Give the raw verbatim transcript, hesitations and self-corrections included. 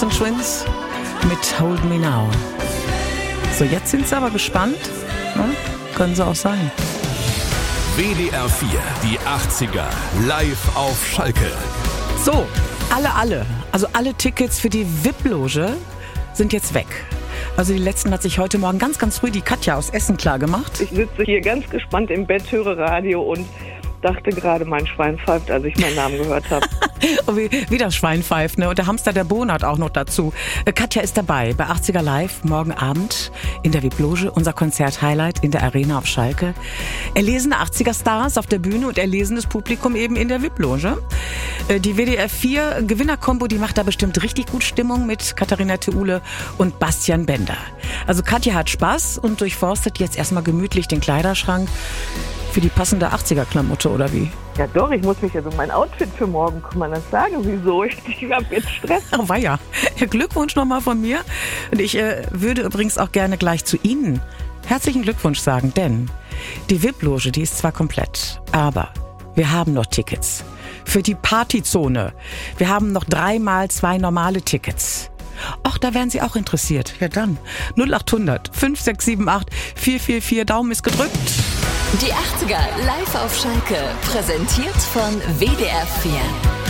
Twins mit Hold Me Now. So, jetzt sind sie aber gespannt. Ne? Können sie auch sein. W D R vier, die achtziger, live auf Schalke. So, alle, alle, also alle Tickets für die V I P-Loge sind jetzt weg. Also die letzten hat sich heute Morgen ganz, ganz früh die Katja aus Essen klar gemacht. Ich sitze hier ganz gespannt im Bett, höre Radio und dachte gerade, mein Schwein pfeift, als ich meinen Namen gehört habe. Oh, wie, wie das Schwein pfeift, ne? Und der Hamster, der Bonat auch noch dazu. Katja ist dabei bei achtziger Live morgen Abend in der V I P-Loge, unser Konzert-Highlight in der Arena auf Schalke. Erlesene achtziger-Stars auf der Bühne und erlesenes Publikum eben in der V I P-Loge. Die W D R vier Gewinner-Kombo, die macht da bestimmt richtig gut Stimmung mit Katharina Theule und Bastian Bender. Also Katja hat Spaß und durchforstet jetzt erstmal gemütlich den Kleiderschrank für die passende achtziger-Klamotte, oder wie? Ja doch, ich muss mich jetzt um mein Outfit für morgen kümmern. Das sagen, wieso? Ich, ich habe jetzt Stress. Oh weia. Ja, Glückwunsch nochmal von mir. Und ich äh, würde übrigens auch gerne gleich zu Ihnen herzlichen Glückwunsch sagen, denn die V I P-Loge, die ist zwar komplett, aber wir haben noch Tickets für die Partyzone. Wir haben noch dreimal zwei normale Tickets. Ach, da wären Sie auch interessiert. Ja dann, null acht hundert fünf sechs sieben acht vier vier vier, Daumen ist gedrückt. Die achtziger live auf Schalke, präsentiert von W D R vier.